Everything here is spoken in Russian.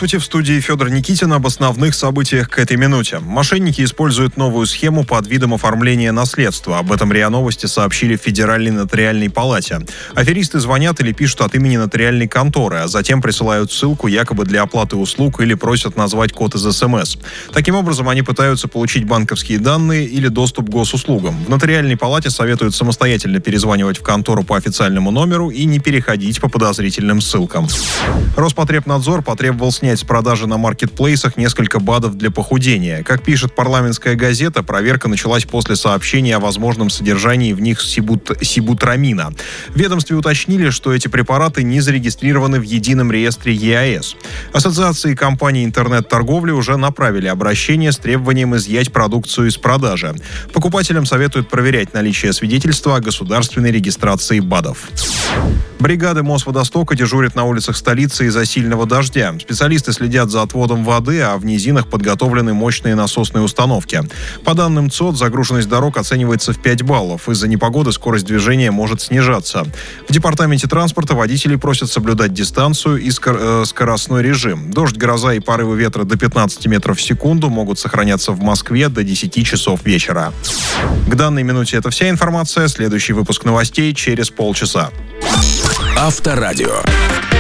Здравствуйте, в студии Федор Никитин. Об основных событиях к этой минуте. Мошенники используют новую схему под видом оформления наследства. Об этом РИА Новости сообщили в Федеральной нотариальной палате. Аферисты звонят или пишут от имени нотариальной конторы, а затем присылают ссылку якобы для оплаты услуг или просят назвать код из СМС. Таким образом, они пытаются получить банковские данные или доступ к госуслугам. В нотариальной палате советуют самостоятельно перезванивать в контору по официальному номеру и не переходить по подозрительным ссылкам. Роспотребнадзор потребовал снять с продажи на маркетплейсах несколько БАДов для похудения. Как пишет «Парламентская газета», проверка началась после сообщения о возможном содержании в них сибутрамина. В ведомстве уточнили, что эти препараты не зарегистрированы в едином реестре ЕАЭС. Ассоциации компаний интернет-торговли уже направили обращение с требованием изъять продукцию из продажи. Покупателям советуют проверять наличие свидетельства о государственной регистрации БАДов. Бригады Мосводостока дежурят на улицах столицы из-за сильного дождя. Специалисты следят за отводом воды, а в низинах подготовлены мощные насосные установки. По данным ЦОД, загруженность дорог оценивается в 5 баллов. Из-за непогоды скорость движения может снижаться. В департаменте транспорта водителей просят соблюдать дистанцию и скоростной режим. Дождь, гроза и порывы ветра до 15 метров в секунду могут сохраняться в Москве до 10 часов вечера. К данной минуте это вся информация. Следующий выпуск новостей через полчаса. Авторадио.